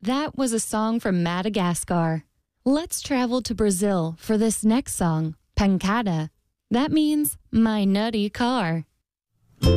That was a song from Madagascar. Let's travel to Brazil for this next song, Pancada. That means my nutty car.